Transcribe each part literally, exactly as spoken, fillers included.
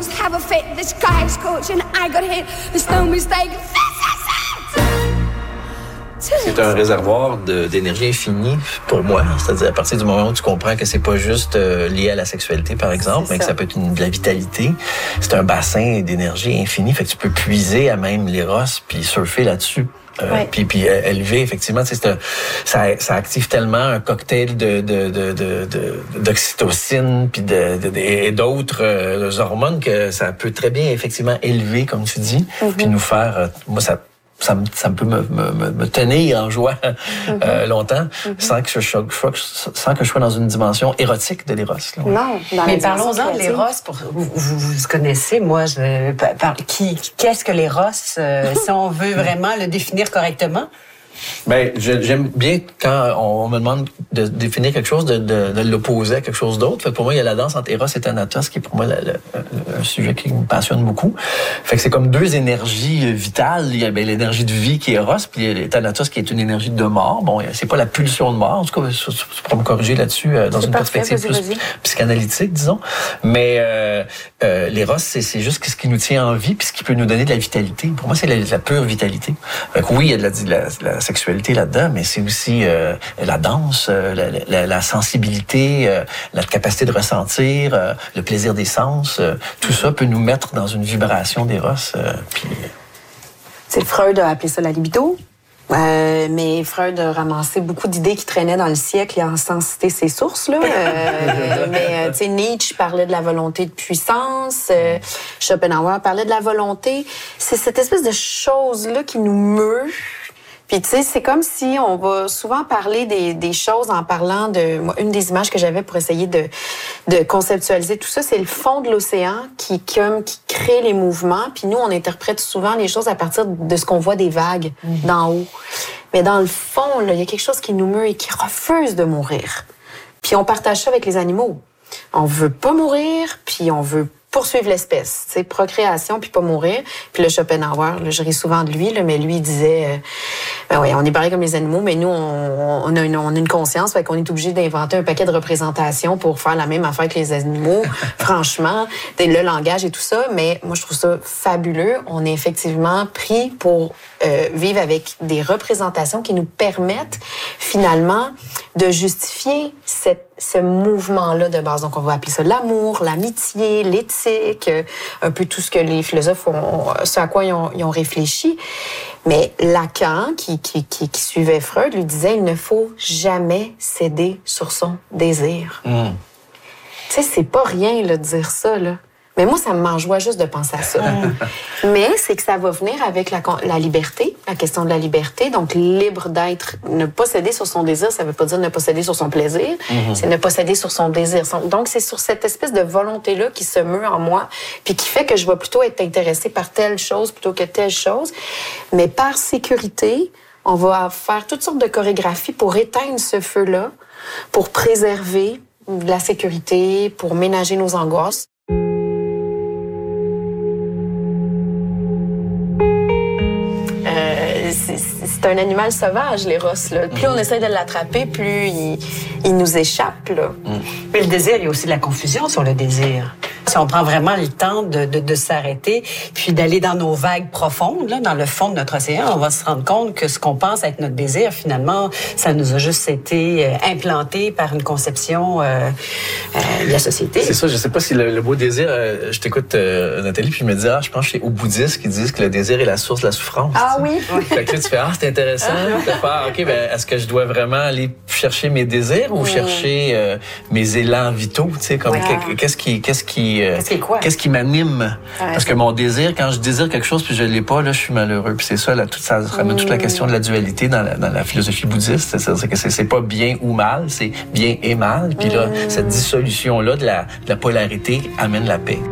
must have a fit. The sky is scorching, I got hit. There's no mistake. C'est un réservoir de, d'énergie infinie pour moi. C'est-à-dire à partir du moment où tu comprends que c'est pas juste euh, lié à la sexualité, par exemple, c'est mais ça. Que ça peut être une, de la vitalité. C'est un bassin d'énergie infinie. Fait que tu peux puiser à même l'éros puis surfer là-dessus. Euh, ouais. Puis puis élever effectivement, c'est un, ça ça active tellement un cocktail de de de de, de d'oxytocine puis de, de, de et d'autres euh, hormones que ça peut très bien effectivement élever comme tu dis, mm-hmm. puis nous faire euh, moi ça Ça me, ça peut me, me, me tenir en joie mm-hmm. euh, longtemps, mm-hmm. sans, que je, sans que je sois dans une dimension érotique de l'éros. Là. Non, dans mais parlons-en de l'éros. Pour, vous, vous, vous connaissez, moi, je, par, qui, qu'est-ce que l'éros, euh, si on veut vraiment le définir correctement? Ben, j'aime bien quand on me demande de définir quelque chose, de, de, de l'opposer à quelque chose d'autre. Fait que pour moi, il y a la danse entre Eros et Thanatos, qui est pour moi le, le, un sujet qui me passionne beaucoup. Fait que c'est comme deux énergies vitales. Il y a ben, l'énergie de vie qui est Eros, puis Thanatos qui est une énergie de mort. Bon, c'est pas la pulsion de mort. En tout cas, tu pourras me corriger là-dessus euh, dans c'est une parfait, perspective vas-y, plus vas-y. psychanalytique, disons. Mais euh, euh, l'Eros, c'est, c'est juste ce qui nous tient en vie, puis ce qui peut nous donner de la vitalité. Pour moi, c'est la, la pure vitalité. Fait que oui, il y a de la, de la, de la sexualité là-dedans, mais c'est aussi euh, la danse, euh, la, la, la sensibilité, euh, la capacité de ressentir, euh, le plaisir des sens. Euh, tout ça peut nous mettre dans une vibration d'éros. Euh, puis... C'est Freud a appelé ça la libido. Euh, mais Freud a ramassé beaucoup d'idées qui traînaient dans le siècle et a sans citer ses sources. Là. Euh, mais tu sais, Nietzsche parlait de la volonté de puissance, euh, Schopenhauer parlait de la volonté. C'est cette espèce de chose-là qui nous meut. Puis tu sais, c'est comme si on va souvent parler des, des choses en parlant de... Moi, une des images que j'avais pour essayer de, de conceptualiser tout ça, c'est le fond de l'océan qui, comme, qui crée les mouvements. Puis nous, on interprète souvent les choses à partir de ce qu'on voit des vagues mm-hmm. d'en haut. Mais dans le fond, là, il y a quelque chose qui nous meut et qui refuse de mourir. Puis on partage ça avec les animaux. On veut pas mourir, puis on veut poursuivre l'espèce, tu sais, procréation puis pas mourir. Puis le Schopenhauer, là, je ris souvent de lui, là, mais lui il disait, euh, ben oui, on est pareil comme les animaux, mais nous on, on a une, on a une conscience, fait qu'on est obligé d'inventer un paquet de représentations pour faire la même affaire que les animaux. Franchement, le langage et tout ça, mais moi je trouve ça fabuleux. On est effectivement pris pour euh, vivre avec des représentations qui nous permettent finalement de justifier cette ce mouvement-là de base. Donc, on va appeler ça l'amour, l'amitié, l'éthique, un peu tout ce que les philosophes ont, ce à quoi ils ont, ils ont réfléchi. Mais Lacan, qui, qui, qui, qui suivait Freud, lui disait, il ne faut jamais céder sur son désir. Mm. Tu sais, c'est pas rien, là, de dire ça, là. Mais moi, ça me m'enjoie juste de penser à ça. Mais c'est que ça va venir avec la, la liberté, la question de la liberté. Donc, libre d'être, ne pas céder sur son désir, ça veut pas dire ne pas céder sur son plaisir, mm-hmm. c'est ne pas céder sur son désir. Donc, c'est sur cette espèce de volonté-là qui se meut en moi, puis qui fait que je vais plutôt être intéressée par telle chose plutôt que telle chose. Mais par sécurité, on va faire toutes sortes de chorégraphies pour éteindre ce feu-là, pour préserver la sécurité, pour ménager nos angoisses. C'est un animal sauvage, l'éros. Là. Plus mmh. on essaie de l'attraper, plus il, il nous échappe. Là. Mmh. Mais le désir, il y a aussi la confusion sur le désir. Si on prend vraiment le temps de, de, de s'arrêter, puis d'aller dans nos vagues profondes, là, dans le fond de notre océan, on va se rendre compte que ce qu'on pense être notre désir, finalement, ça nous a juste été euh, implanté par une conception euh, euh, de la société. C'est ça, je sais pas si le, le beau désir... Euh, je t'écoute, euh, Nathalie, puis je me dis, ah, je pense que c'est aux bouddhistes qui disent que le désir est la source de la souffrance. Ah oui? Fait que là, tu fais, ah, c'est intéressant. de faire, OK, ben, est-ce que je dois vraiment aller chercher mes désirs ou mmh. chercher euh, mes élans vitaux? Tu sais, comme, ouais. qu'est-ce qui... Qu'est-ce qui euh, Qu'est-ce qui, quoi? Qu'est-ce qui m'anime? Ouais, Parce que mon désir, quand je désire quelque chose puis je l'ai pas, là, je suis malheureux. Puis c'est ça, là, tout ça ramène mmh. toute la question de la dualité dans la, dans la philosophie bouddhiste. C'est-à-dire que c'est, c'est pas bien ou mal, c'est bien et mal. Puis là, mmh. cette dissolution-là de la, de la polarité amène la paix.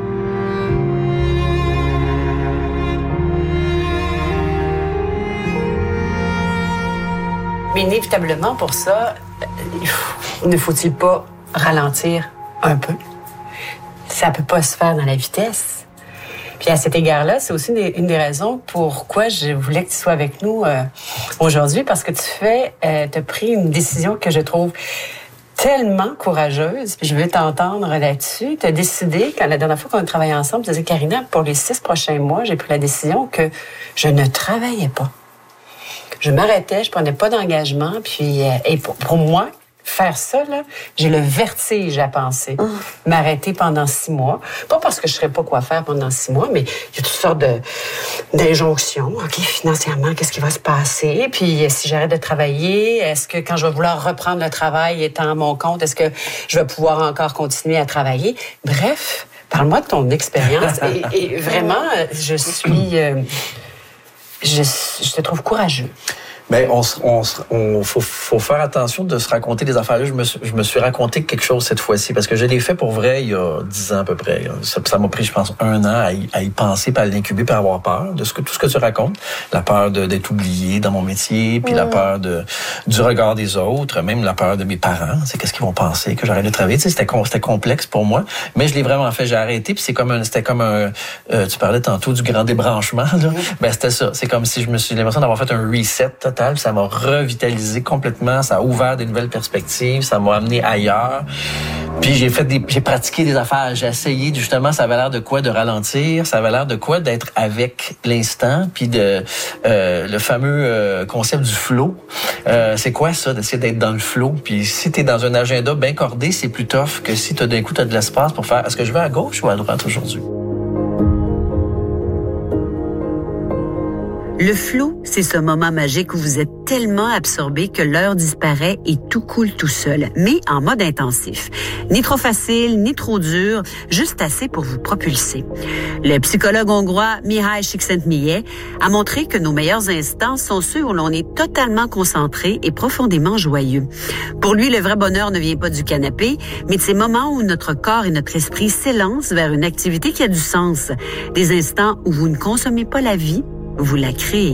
Mais inévitablement, pour ça, ne faut-il pas ralentir un peu? Ça peut pas se faire dans la vitesse. Puis à cet égard-là, c'est aussi une des raisons pourquoi je voulais que tu sois avec nous euh, aujourd'hui, parce que tu fais, euh, t'as pris une décision que je trouve tellement courageuse, puis je veux t'entendre là-dessus. Tu as décidé, quand la dernière fois qu'on a travaillé ensemble, tu disais, Karina, pour les six prochains mois, j'ai pris la décision que je ne travaillais pas. Je m'arrêtais, je prenais pas d'engagement, puis et pour, pour moi, faire ça, là, j'ai le vertige à penser. Mmh. M'arrêter pendant six mois. Pas parce que je ne saurais pas quoi faire pendant six mois, mais il y a toutes sortes de, d'injonctions. OK, financièrement, qu'est-ce qui va se passer? Puis si j'arrête de travailler, est-ce que quand je vais vouloir reprendre le travail étant à mon compte, est-ce que je vais pouvoir encore continuer à travailler? Bref, parle-moi de ton expérience. et, et vraiment, je suis... Euh, je, je te trouve courageux. Mais on, on, on faut, faut faire attention de se raconter des affaires. Là, je me, je me suis raconté quelque chose cette fois-ci parce que je l'ai fait pour vrai il y a dix ans à peu près. Ça, ça m'a pris, je pense, un an à y, à y penser, puis à l'incuber, puis à avoir peur de ce que tout ce que tu racontes. La peur de, d'être oublié dans mon métier, puis mmh. la peur de du regard des autres, même la peur de mes parents. C'est qu'est-ce qu'ils vont penser que j'arrête de travailler. Tu sais, c'était, c'était complexe pour moi, mais je l'ai vraiment fait. J'ai arrêté, puis c'est comme un, c'était comme un. Euh, tu parlais tantôt du grand débranchement. Là. Mmh. Ben c'était ça. C'est comme si je me suis l'impression d'avoir fait un reset total. Ça m'a revitalisé complètement, ça a ouvert des nouvelles perspectives, ça m'a amené ailleurs. Puis j'ai fait des, j'ai pratiqué des affaires, j'ai essayé justement, ça avait l'air de quoi de ralentir, ça avait l'air de quoi d'être avec l'instant, puis de euh, le fameux euh, concept du flow. Euh, c'est quoi ça, d'essayer d'être dans le flow? Puis si t'es dans un agenda bien cordé, c'est plus tough que si t'as d'un coup t'as de l'espace pour faire. Est-ce que je vais à gauche ou à droite aujourd'hui? Le flow, c'est ce moment magique où vous êtes tellement absorbé que l'heure disparaît et tout coule tout seul, mais en mode intensif. Ni trop facile, ni trop dur, juste assez pour vous propulser. Le psychologue hongrois Mihaly Csikszentmihalyi a montré que nos meilleurs instants sont ceux où l'on est totalement concentré et profondément joyeux. Pour lui, le vrai bonheur ne vient pas du canapé, mais de ces moments où notre corps et notre esprit s'élancent vers une activité qui a du sens. Des instants où vous ne consommez pas la vie, vous la créez.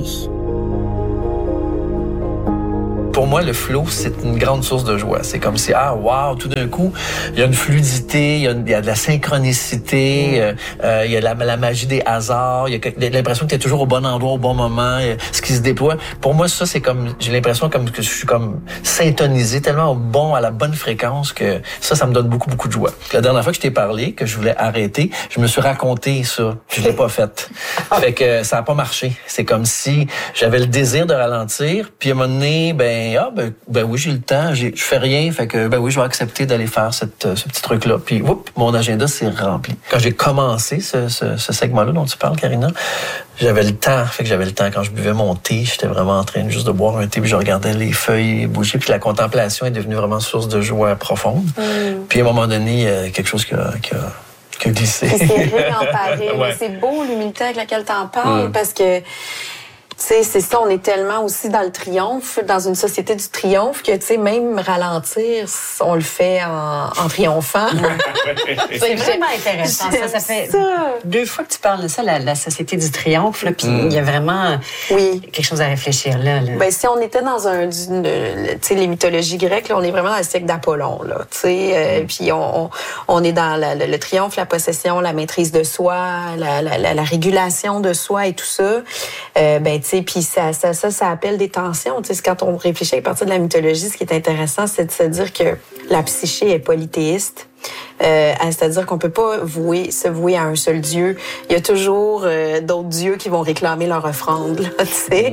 Pour moi, le flow, c'est une grande source de joie. C'est comme si, ah, wow, tout d'un coup, il y a une fluidité, il y a, une, il y a de la synchronicité, euh, euh, il y a la, la magie des hasards, il y a l'impression que tu es toujours au bon endroit, au bon moment, ce qui se déploie. Pour moi, ça, c'est comme, j'ai l'impression comme que je suis comme syntonisé, tellement bon, à la bonne fréquence que ça, ça me donne beaucoup, beaucoup de joie. La dernière fois que je t'ai parlé, que je voulais arrêter, je me suis raconté ça. Je l'ai pas fait. Fait que ça a pas marché. C'est comme si j'avais le désir de ralentir, puis à un moment donné, ben, ah, ben, ben oui, j'ai le temps, j'ai, je fais rien, fait que, ben oui, je vais accepter d'aller faire cette, ce petit truc-là. Puis, oups, mon agenda s'est rempli. Quand j'ai commencé ce, ce, ce segment-là dont tu parles, Karina, j'avais le temps, fait que j'avais le temps. Quand je buvais mon thé, j'étais vraiment en train juste de boire un thé, puis je regardais les feuilles bouger, puis la contemplation est devenue vraiment source de joie profonde. Mm. Puis, à un moment donné, il y a quelque chose qui a, qui a, qui a glissé. C'est réemparé. Ouais. Mais c'est beau, l'humilité avec laquelle t'en parles, mm. parce que tu sais, c'est ça, on est tellement aussi dans le triomphe, dans une société du triomphe, que, tu sais, même ralentir, on le fait en, en triomphant. C'est vraiment intéressant. Ça, ça fait ça. Deux fois que tu parles de ça, la, la société du triomphe, là, puis il mm. y a vraiment oui. quelque chose à réfléchir là. là. Ben, si on était dans un, tu sais, les mythologies grecques, là, on est vraiment dans le siècle d'Apollon, là, tu sais, euh, mm. puis on, on, on est dans la, le, le triomphe, la possession, la maîtrise de soi, la, la, la, la régulation de soi et tout ça. Euh, ben, puis ça, ça, ça, ça appelle des tensions. T'sais, quand on réfléchit à partir de la mythologie, ce qui est intéressant, c'est de se dire que la psyché est polythéiste. Euh, c'est-à-dire qu'on peut pas vouer, se vouer à un seul dieu. Il y a toujours euh, d'autres dieux qui vont réclamer leur offrande. Là, t'sais.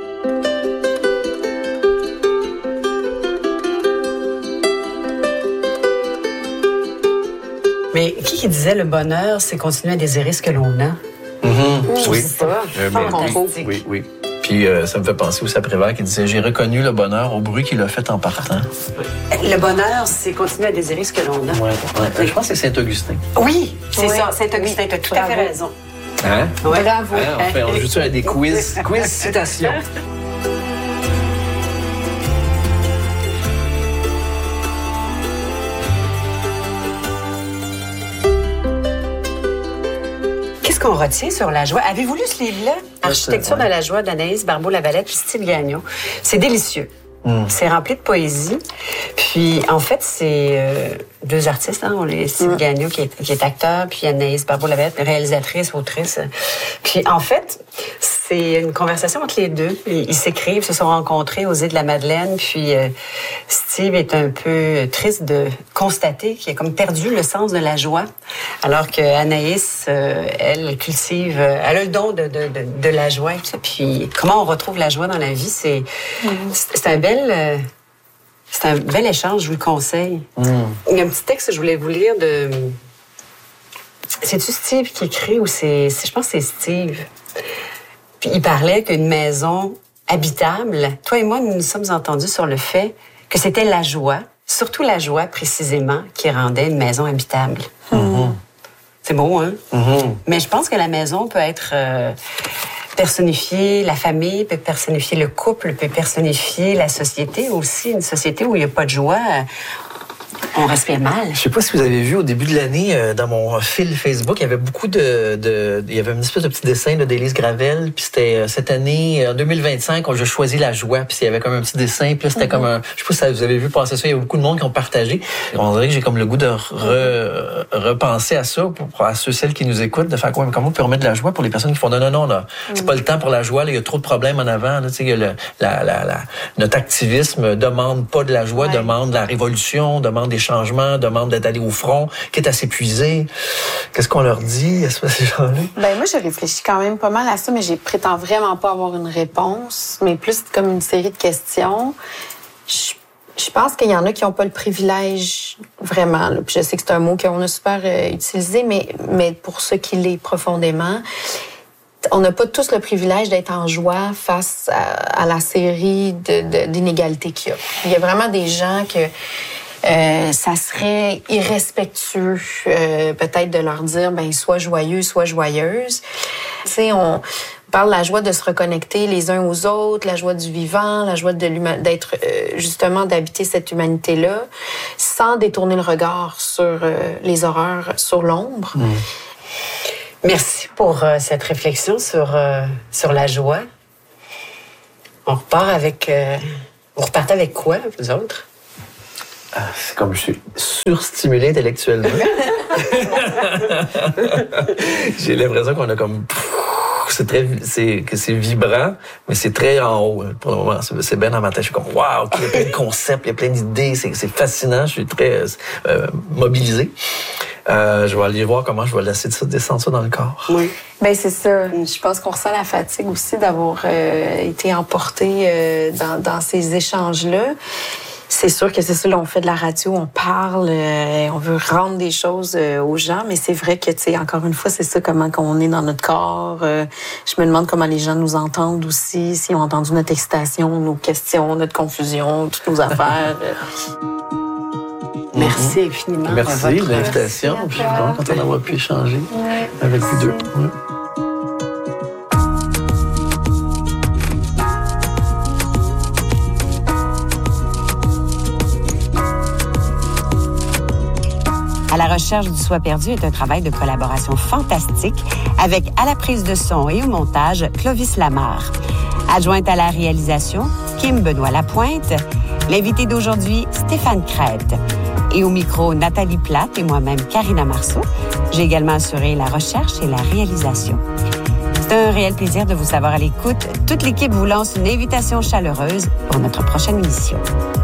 Mais qui qui disait le bonheur, c'est continuer à désirer ce que l'on a? Mm-hmm. Oui. C'est ça. Euh, oui, oui, oui. Puis euh, ça me fait penser aussi à Prévert qui disait « J'ai reconnu le bonheur au bruit qu'il a fait en partant. » Le bonheur, c'est continuer à désirer ce que l'on a. Ouais, ouais. Je pense que c'est Saint-Augustin. Oui, c'est oui. ça. Saint-Augustin, oui. Tu as tout Bravo. à fait raison. Hein? Ouais. Bravo. Hein, on, fait, on joue à des quiz. Quiz citation. Qu'on retient sur la joie. Avez-vous lu ce livre-là? Architecture ouais. de la joie d'Anaïs Barbeau-Lavalette puis Steve Gagnon. C'est délicieux. Mm. C'est rempli de poésie. Puis, en fait, c'est euh, deux artistes. Hein? On les Steve mm. Gagnon, qui est, qui est acteur, puis Anaïs Barbeau-Lavalette, réalisatrice, autrice. Puis, en fait, c'est une conversation entre les deux. Ils, ils s'écrivent, se sont rencontrés aux îles de la Madeleine, puis euh, Steve est un peu triste de constater qu'il a comme perdu le sens de la joie, alors que Anaïs, euh, elle cultive, euh, elle a le don de, de, de, de la joie. Puis comment on retrouve la joie dans la vie, c'est, mm. c'est, c'est un bel... Euh, c'est un bel échange, je vous le conseille. Mm. Il y a un petit texte que je voulais vous lire de... C'est-tu Steve qui écrit ou c'est... Je pense que c'est Steve. Puis il parlait qu'une maison habitable, toi et moi, nous nous sommes entendus sur le fait que c'était la joie, surtout la joie précisément, qui rendait une maison habitable. Mm-hmm. C'est beau, hein? Mm-hmm. Mais je pense que la maison peut être euh, personnifiée, la famille peut personnifier le couple, peut personnifier la société aussi. Une société où il n'y a pas de joie, on respire mal. Je sais pas si vous avez vu au début de l'année, euh, dans mon fil Facebook, il y avait beaucoup de... de il y avait une espèce de petit dessin là, d'Élise Gravel, puis c'était euh, cette année, en deux mille vingt-cinq, on, je choisis la joie, puis il y avait comme un petit dessin, puis là, c'était mm-hmm. comme un... Je sais pas si vous avez vu passer ça, il y a beaucoup de monde qui ont partagé. On dirait que j'ai comme le goût de re, repenser à ça, pour, à ceux, celles qui nous écoutent, de faire quoi, comment on peut remettre de la joie pour les personnes qui font non, non, non, là, c'est mm-hmm. pas le temps pour la joie, là, il y a trop de problèmes en avant, là, tu sais, le, la, la, la, notre activisme demande pas de la joie, ouais. demande la révolution, demande des changements, demande d'aller au front, quitte à s'épuiser. Qu'est-ce qu'on leur dit à ces gens-là? Ben moi, je réfléchis quand même pas mal à ça, mais je prétends vraiment pas avoir une réponse, mais plus comme une série de questions. Je, je pense qu'il y en a qui n'ont pas le privilège vraiment. Là. Puis je sais que c'est un mot qu'on a super euh, utilisé, mais, mais pour ceux qui l'est profondément, on n'a pas tous le privilège d'être en joie face à, à la série de, de, d'inégalités qu'il y a. Il y a vraiment des gens que Euh, ça serait irrespectueux euh, peut-être de leur dire ben sois joyeux, sois joyeuse. Tu sais, on parle de la joie de se reconnecter les uns aux autres, la joie du vivant, la joie de l'humain, d'être euh, justement d'habiter cette humanité-là, sans détourner le regard sur euh, les horreurs, sur l'ombre. Mmh. Merci pour euh, cette réflexion sur euh, sur la joie. On repart avec. Euh, vous repartez avec quoi, vous autres? C'est comme je suis surstimulé intellectuellement. J'ai l'impression qu'on a comme... C'est très, c'est, que c'est vibrant, mais c'est très en haut pour le moment. C'est, c'est bien dans ma tête. Je suis comme, waouh, il y a plein de concepts, il y a plein d'idées. C'est, c'est fascinant. Je suis très euh, mobilisé. Euh, je vais aller voir comment je vais laisser ça descendre ça dans le corps. Oui. Ben c'est ça. Je pense qu'on ressent la fatigue aussi d'avoir euh, été emporté euh, dans, dans ces échanges-là. C'est sûr que c'est ça, là, on fait de la radio, on parle, euh, on veut rendre des choses euh, aux gens, mais c'est vrai que, tu sais, encore une fois, c'est ça, comment on est dans notre corps. Euh, je me demande comment les gens nous entendent aussi, s'ils ont entendu notre excitation, nos questions, notre confusion, toutes nos affaires. Merci infiniment. Merci de l'invitation. Je suis vraiment content d'avoir pu échanger ouais, avec vous deux. Ouais. À la recherche du soi perdu est un travail de collaboration fantastique avec à la prise de son et au montage Clovis Lamarre. Adjointe à la réalisation, Kim Benoît-Lapointe. L'invité d'aujourd'hui, Stéphane Crête. Et au micro, Nathalie Plate et moi-même, Karina Marceau. J'ai également assuré la recherche et la réalisation. C'est un réel plaisir de vous savoir à l'écoute. Toute l'équipe vous lance une invitation chaleureuse pour notre prochaine émission.